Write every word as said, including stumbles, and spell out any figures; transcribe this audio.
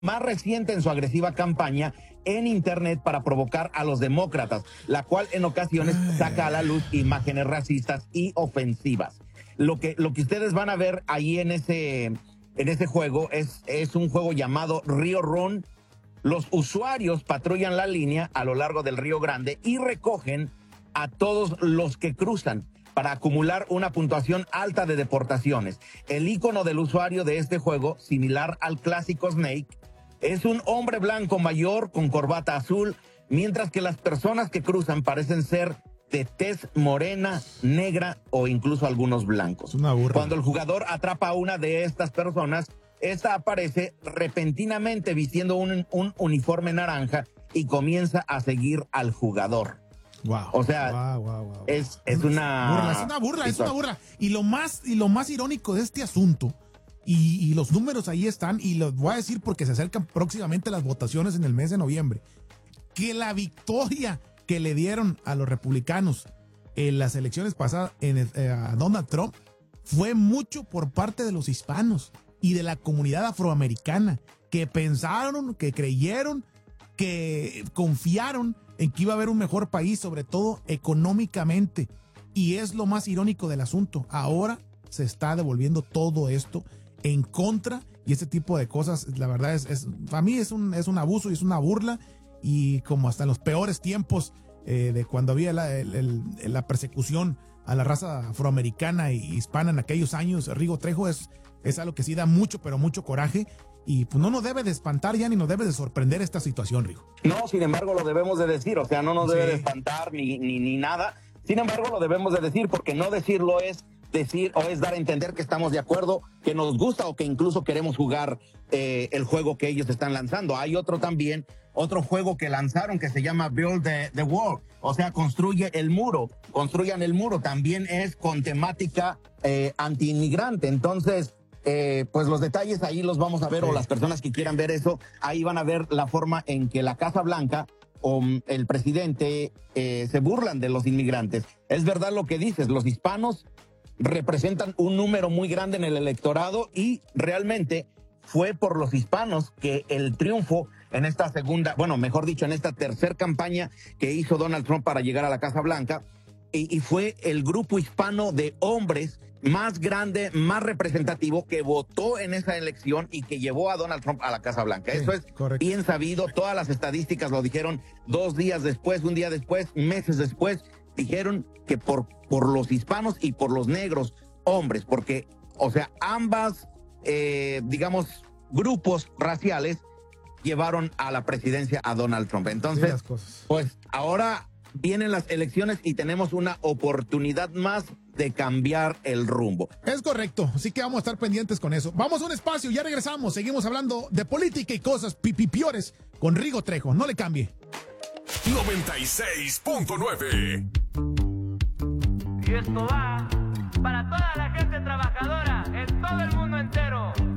más reciente en su agresiva campaña en Internet para provocar a los demócratas, la cual en ocasiones saca a la luz imágenes racistas y ofensivas. Lo que, lo que ustedes van a ver ahí en ese, en ese juego es, es un juego llamado Rio Run. Los usuarios patrullan la línea a lo largo del Río Grande y recogen a todos los que cruzan para acumular una puntuación alta de deportaciones. El icono del usuario de este juego, similar al clásico Snake, es un hombre blanco mayor con corbata azul, mientras que las personas que cruzan parecen ser de tez morena, negra o incluso algunos blancos. Una burra. Cuando el jugador atrapa a una de estas personas, esta aparece repentinamente vistiendo un, un uniforme naranja y comienza a seguir al jugador. Wow. O sea, wow, wow, wow. Es, es una burla, es una burla, es una burla. Y lo más, y lo más irónico de este asunto, y, y los números ahí están, y los voy a decir porque se acercan próximamente las votaciones en el mes de noviembre, que la victoria que le dieron a los republicanos en las elecciones pasadas en el, eh, a Donald Trump fue mucho por parte de los hispanos y de la comunidad afroamericana, que pensaron, que creyeron, que confiaron en que iba a haber un mejor país, sobre todo económicamente. Y es lo más irónico del asunto. Ahora se está devolviendo todo esto en contra, y ese tipo de cosas, la verdad, es, es para mí es un, es un abuso y es una burla. Y como hasta en los peores tiempos eh, de cuando había la, el, el, la persecución a la raza afroamericana e hispana en aquellos años, Rigo Trejo es, es algo que sí da mucho, pero mucho coraje. Y pues no nos debe de espantar ya ni nos debe de sorprender esta situación, Rigo. No, sin embargo lo debemos de decir, o sea, no nos Sí. debe de espantar ni, ni, ni nada. Sin embargo lo debemos de decir, porque no decirlo es decir o es dar a entender que estamos de acuerdo, que nos gusta o que incluso queremos jugar eh, el juego que ellos están lanzando. Hay otro también, otro juego que lanzaron que se llama Build the, the Wall, o sea, construye el muro, construyan el muro, también es con temática eh, anti-inmigrante. Entonces, eh, pues los detalles ahí los vamos a ver, sí. O las personas que quieran ver eso, ahí van a ver la forma en que la Casa Blanca o el presidente eh, se burlan de los inmigrantes. Es verdad lo que dices, los hispanos representan un número muy grande en el electorado y realmente fue por los hispanos que el triunfo en esta segunda, bueno, mejor dicho, en esta tercera campaña que hizo Donald Trump para llegar a la Casa Blanca, y, y fue el grupo hispano de hombres más grande, más representativo que votó en esa elección y que llevó a Donald Trump a la Casa Blanca. Sí, eso es correcto. Bien sabido, todas las estadísticas lo dijeron dos días después, un día después, meses después, dijeron que por, por los hispanos y por los negros hombres, porque, o sea, ambas, eh, digamos, grupos raciales llevaron a la presidencia a Donald Trump. Entonces, las cosas. Pues ahora vienen las elecciones y tenemos una oportunidad más de cambiar el rumbo. Es correcto, así que vamos a estar pendientes con eso. Vamos a un espacio, ya regresamos, seguimos hablando de política y cosas pipipiores con Rigo Trejo, no le cambie. noventa y seis punto nueve. Y esto va para toda la gente trabajadora en todo el mundo entero.